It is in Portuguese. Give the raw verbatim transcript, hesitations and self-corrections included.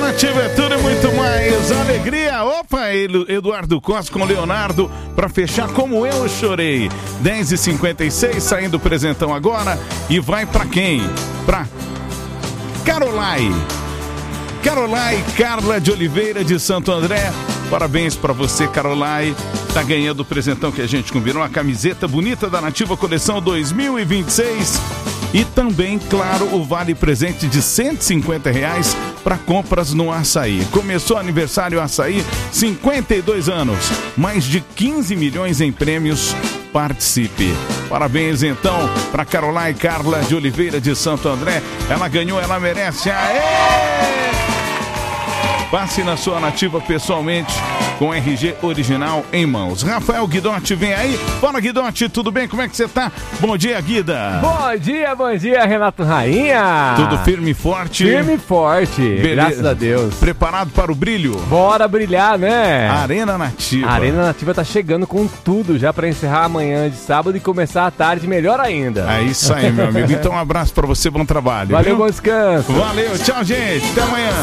Nativa é tudo e muito mais. Alegria. Opa, Eduardo Costa com Leonardo pra fechar Como Eu Chorei. dez e cinquenta e seis, saindo o presentão agora. E vai pra quem? Pra Carolai. Carolai Carla de Oliveira de Santo André. Parabéns pra você, Carolai. Tá ganhando o presentão que a gente combinou. A camiseta bonita da Nativa Coleção dois mil e vinte e seis. E também, claro, o vale presente de cento e cinquenta reais para compras no Açaí. Começou o aniversário Açaí, cinquenta e dois anos, mais de quinze milhões em prêmios. Participe. Parabéns, então, para Carolai Carla de Oliveira de Santo André. Ela ganhou, ela merece. Aê! Passe na sua Nativa pessoalmente com R G original em mãos. Rafael Guidotti vem aí. Fala, Guidotti, tudo bem? Como é que você tá? Bom dia, Guida. Bom dia, bom dia, Renato Rainha. Tudo firme e forte? Firme e forte, beleza. Graças a Deus. Preparado para o brilho? Bora brilhar, né? Arena Nativa. A Arena Nativa tá chegando com tudo já para encerrar amanhã de sábado e começar a tarde melhor ainda. É isso aí, meu amigo. Então um abraço para você, bom trabalho. Valeu, viu? Bom descanso. Valeu, tchau, gente. Até amanhã.